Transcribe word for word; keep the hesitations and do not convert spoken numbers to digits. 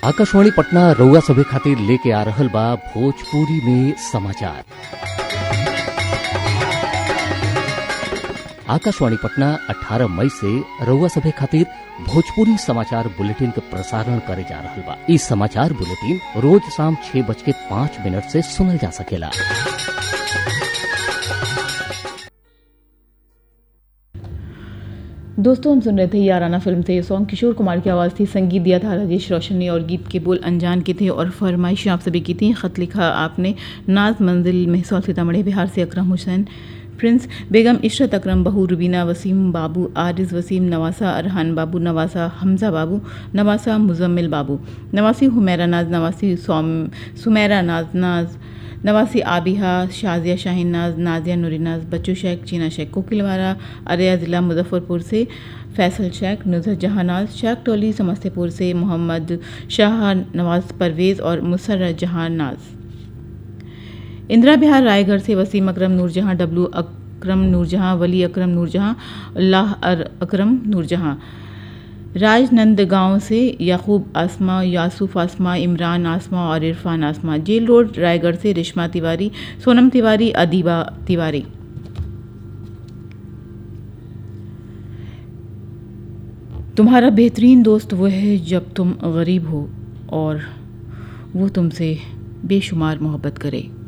आकाशवाणी पटना रउआ सभे खातिर लेके आ रहल बा भोजपुरी में समाचार। आकाशवाणी पटना अठारह मई से रउआ सभे खातिर भोजपुरी समाचार बुलेटिन के प्रसारण करे जा रहल बा। इस समाचार बुलेटिन रोज शाम छह बज के पाँच मिनट से सुनल जा सकेला। दोस्तों, हम सुन रहे थे याराना फिल्म से ये सॉन्ग। किशोर कुमार की आवाज़ थी, संगीत दिया था राजेश रोशन ने और गीत के बोल अनजान के थे और फरमाइशें आप सभी की थी। ख़त लिखा आपने नाज मंजिल महसौल सीतामढ़ी बिहार से अकरम हुसैन प्रिंस, बेगम इशरत अकरम, बहू रुबीना, वसीम बाबू, आरिज वसीम, नवासा अरहान बाबू, नवासा हमजा बाबू, नवासा मुजम्मिल बाबू, नवासी हुमैरा नाज, नवासी सुमेरा नाज नाज, नवासी आबिहा, शाजिया शाहीन नाज, नाजिया नूरी नाज, बच्चू शेख, चीना शेख, कोकिलवारा अररिया ज़िला मुजफ्फरपुर से फैसल शेख, नुज़रत जहां नाज, शेख टोली समस्तीपुर से मोहम्मद शाह नवाज परवेज़ और मुसर्रत जहां नाज, इंदिरा बिहार रायगढ़ से वसीम अकरम नूरजहां, डब्लू अकरम नूरजहां, वली अकरम नूरजहां, अल्लाह अकरम नूरजहां, राजनंद गांव से याकूब आसमा, यासूफ आसमा, इमरान आसमा और इरफान आसमा, जेल रोड रायगढ़ से रिश्मा तिवारी, सोनम तिवारी, अदीबा तिवारी। तुम्हारा बेहतरीन दोस्त वो है जब तुम गरीब हो और वो तुमसे बेशुमार मोहब्बत करे।